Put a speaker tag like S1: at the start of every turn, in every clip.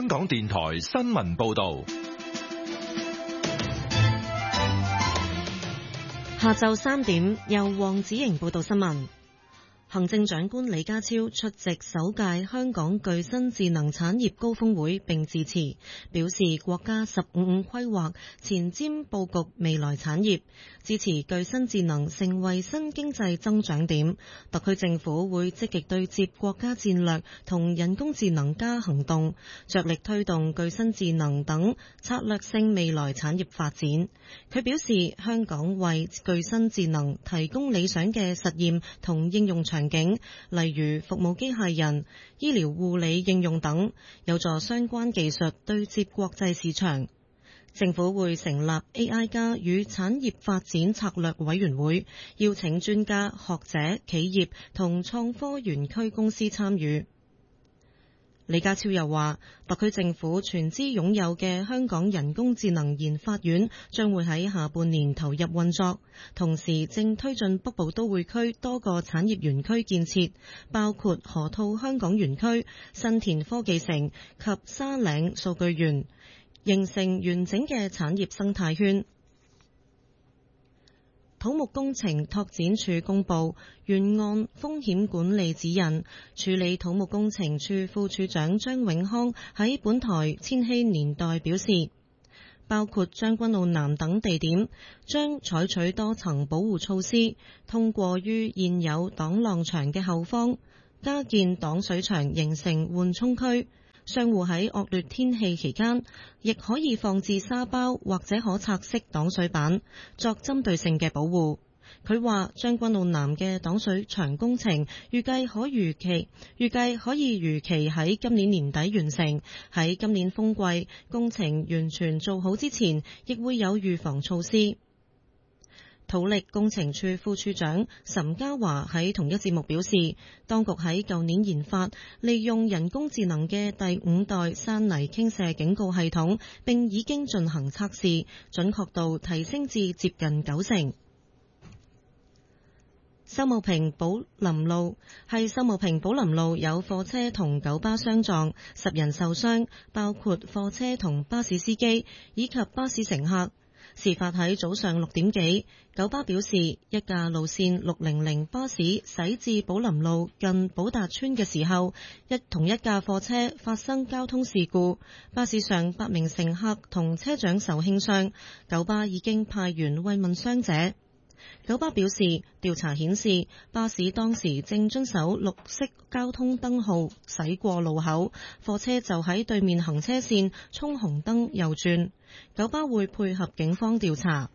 S1: 香港電台新聞報道。
S2: 下晝3點，由黃子瑩報道新聞。行政長官李家超出席首屆香港具新智能產業高峰會並致辭，表示國家15規劃前瞻佈局未來產業，支持具新智能成為新經濟增長點。特區政府會積極對接國家戰略同人工智能加行動，着力推動具新智能等策略性未來產業發展。佢表示，香港為具新智能提供理想嘅實驗同應用場景，例如服務機械人、醫療護理應用等，有助相關技術對接國際市場。政府會成立 AI 加與產業發展策略委員會，邀請專家、學者、企業同創科園區公司參與。李家超又話，特區政府全資擁有嘅香港人工智能研發院將會喺下半年投入運作，同時正推進北部都會區多個產業園區建設，包括河套香港園區、新田科技城及沙嶺數據園，形成完整嘅產業生態圈。土木工程拓展署公布沿岸風險管理指引，處理土木工程處副處長張永康喺本台千禧年代表示，包括將軍澳南等地點將採取多層保護措施，通過於現有擋浪牆嘅後方加建擋水牆，形成緩衝區。商戶喺惡劣天氣期間，亦可以放置沙包或者可拆式擋水板，作針對性嘅保護。佢話將軍澳南嘅擋水牆工程預計可以如期喺今年年底完成，喺今年風季工程完全做好之前，亦會有預防措施。土力工程處副處長岑家華喺同一節目表示，當局喺舊年研發利用人工智能嘅第5代山泥傾瀉警告系統，並已經進行測試，準確度提升至接近90%。秀茂坪寶林路有貨車同九巴相撞，10人受傷，包括貨車同巴士司機以及巴士乘客。事發喺早上6點幾，九巴表示，一架路線600巴士駛至寶林路近寶達村嘅時候，同一架貨車發生交通事故，巴士上8名乘客同車長受輕傷，九巴已經派員慰問傷者。九巴表示，調查顯示巴士當時正遵守綠色交通燈號駛過路口，貨車就喺對面行車線衝紅燈右轉。九巴會配合警方調查。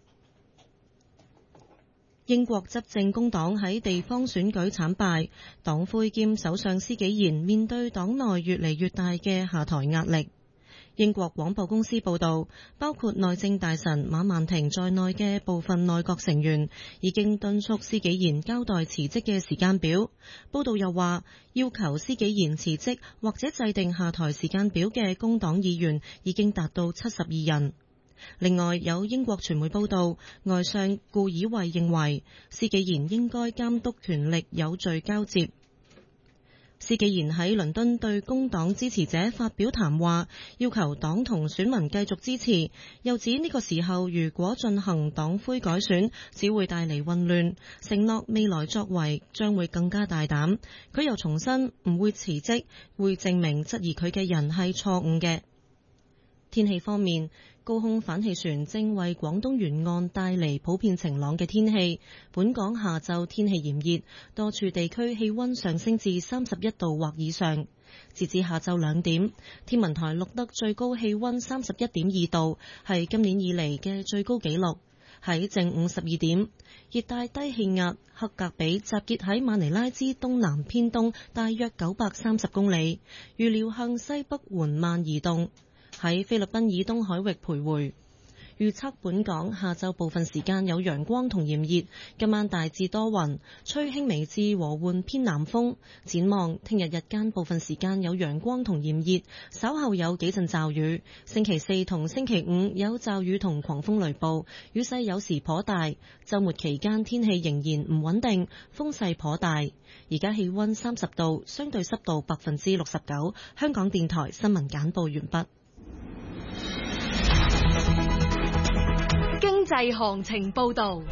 S2: 英國執政工黨喺地方選舉慘敗，黨魁兼首相施紀賢面對黨內越嚟越大嘅下台壓力。英國廣播公司報道，包括內政大臣馬曼婷在內嘅部分內閣成員已經敦促施紀賢交代辭職嘅時間表。報道又話，要求施紀賢辭職或者制定下台時間表嘅工黨議員已經達到72人。另外，有英國傳媒報道，外相顧以衛認為施紀賢應該監督權力有序交接。施紀賢喺倫敦對工黨支持者發表談話，要求黨同選民繼續支持，又指呢個時候如果進行黨魁改選，只會帶嚟混亂，承諾未來作為將會更加大膽。佢又重申唔會辭職，會證明質疑佢嘅人係錯誤嘅。天氣方面，高空反氣旋正為廣東沿岸帶嚟普遍晴朗嘅天氣。本港下晝天氣炎熱，多處地區氣溫上升至31度或以上。截至下晝2點，天文台錄得最高氣溫31.2度，係今年以嚟嘅最高紀錄。喺正午12點，熱帶低氣壓克格比集結喺馬尼拉之東南偏東大約930公里，預料向西北緩慢移動，喺菲律賓以東海域徘徊。 預測本港下晝部分時間有陽光同炎熱，今晚大致多雲，吹輕微至和緩偏南風。展望聽日日間部分時間有陽光同炎熱，稍後有幾陣驟雨。星期四同星期五有驟雨同狂風雷暴，雨勢有時頗大。週末期間天氣仍然唔穩定，風勢頗大。而家氣溫30度，相對濕度69%。香港電台新聞簡報完畢。
S3: 經濟行情報道。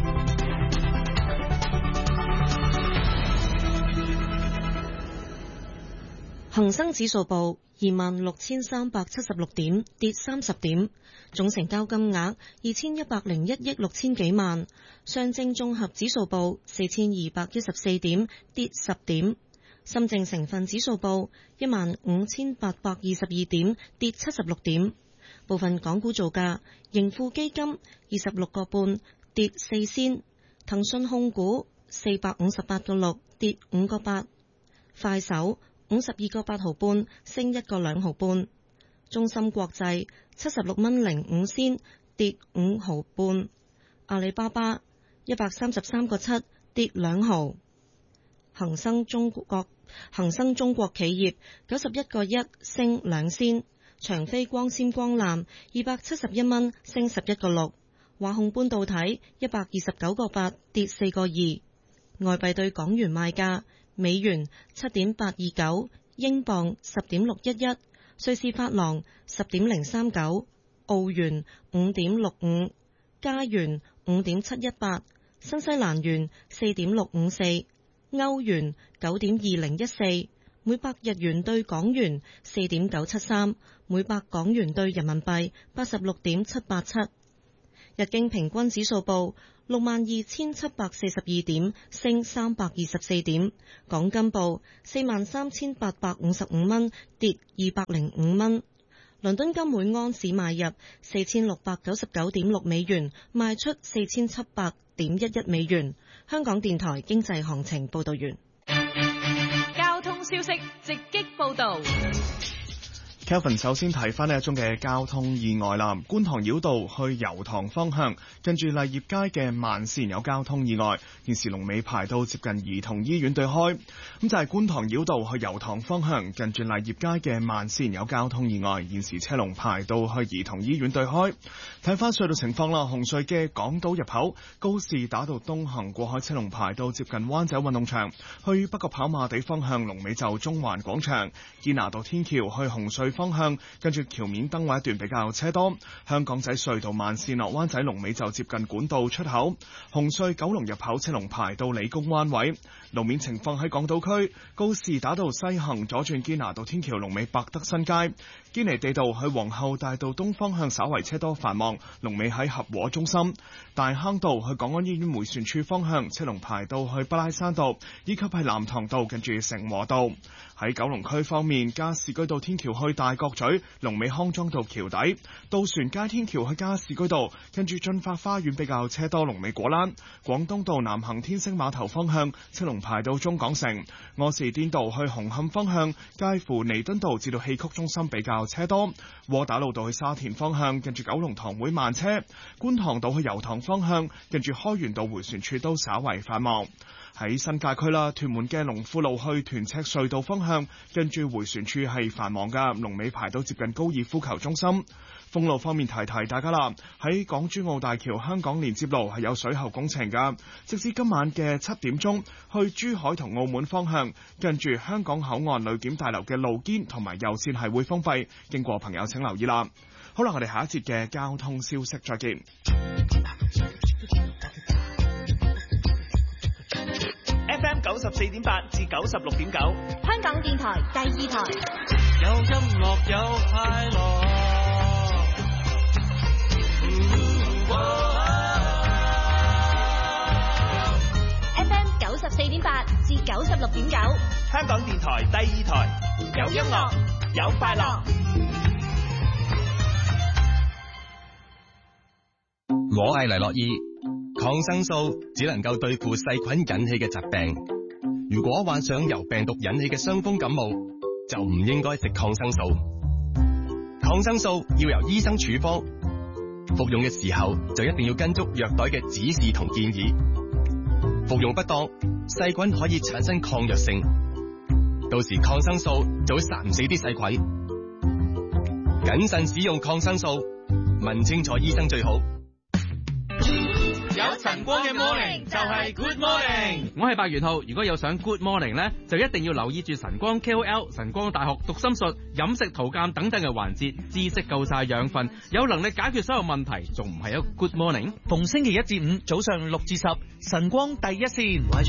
S2: 恒生指數報26,376點，跌30點，總成交金額2101億6千幾萬。上證綜合指數報4214點，跌10點。深證成分指數報15,822點，跌76點。部分港股造價：盈富基金26個半，跌4仙；騰訊控股458個6，跌5個8；快手52個8毫半，升1個2毫半；中芯國際76蚊05仙，跌5毫半；阿里巴巴133個7，跌2毫；恒生中國企業91個1，升2仙；長飛光纖光纜271蚊，升11個6；華虹半導體129個8，跌4個2。外幣對港元賣價：美元7.829，英鎊10.611，瑞士法郎10.039，澳元5.65，加元5.718，新西蘭元4.654，歐元9.2014，每百日元對港元4.973，每百港元對人民幣86.787。日經平均指數報62,742點，升324點。港金報43,855蚊，跌205蚊。倫敦金每安士買入4,699.6美元，賣出4,700.11美元。香港電台經濟行情報道完。
S3: 交通消息直擊報道。
S4: Kelvin 首先提翻呢一宗嘅交通意外啦，觀塘繞道去油塘方向，近住勵業街嘅慢線有交通意外，現時龍尾排到接近兒童醫院對開。咁就係觀塘繞道去油塘方向，近住勵業街嘅慢線有交通意外，現時車龍排到去兒童醫院對開。睇翻隧道情況啦，紅隧嘅港島入口告士打道東行過海車龍排到接近灣仔運動場，去北角跑馬地方向龍尾就中環廣場，堅拿道天橋去紅隧方向，跟住橋面燈位一段比較車多。香港仔隧道慢線落灣仔龍尾就接近管道出口。紅隧九龍入口車龍排到理工灣位。路面情況喺港島區，告士打道西行左轉堅拿道天橋龍尾百德新街，堅尼地道去皇后大道東方向稍為車多繁忙，龍尾喺合和中心。大坑道去港安醫院迴旋處方向車龍排到去北拉山道，以及係南塘道近住成和道。喺九龍區方面，加士居道天橋去大角咀，龍尾康莊道橋底；渡船街天橋去加士居道，跟住駿發花園比較車多，龍尾果欄。廣東道南行天星碼頭方向，車龍排到中港城。柯士甸道去紅磡方向，介乎彌敦道至到戲曲中心比較車多。窩打老道去沙田方向，近住九龍塘會慢車。觀塘道去油塘方向，近住開源道迴旋處都稍為繁忙。喺新界區啦，屯門嘅龍富路去屯赤隧道方向，跟住迴旋處係繁忙噶，龍尾排到接近高爾夫球中心。封路方面提大家啦，喺港珠澳大橋香港連接路係有水喉工程噶，直至今晚嘅7點鐘，去珠海同澳門方向，跟住香港口岸旅檢大樓嘅路肩同埋右線係會封閉，經過朋友請留意啦。好啦，我哋下一節嘅交通消息再見。
S5: FM 94.8至96.9，
S3: 香港電台第2台，
S5: 有音樂有快樂。
S3: FM 94.8至96.9，
S5: 香港電台第2台，有音樂有快樂。
S6: 我係黎諾懿。抗生素只能夠對付細菌引起嘅疾病，如果患上由病毒引起嘅傷風感冒，就唔應該食抗生素。抗生素要由醫生處方， 服用嘅時候就一定要跟足藥袋嘅指示同建議。服用不當，細菌可以產生抗藥性，到時抗生素就會殺唔死啲細菌。謹慎使用抗生素，問清楚醫生最好。
S5: 有晨光嘅 morning 就係 good morning。
S7: 我係白元浩，如果有上 good morning 呢，就一定要留意住晨光 KOL、晨光大學讀心術、飲食圖鑑等等嘅環節，知識夠晒養分，有能力解決所有問題，仲唔係一個 good morning？
S8: 逢星期一至五早上6至10，晨光第一線。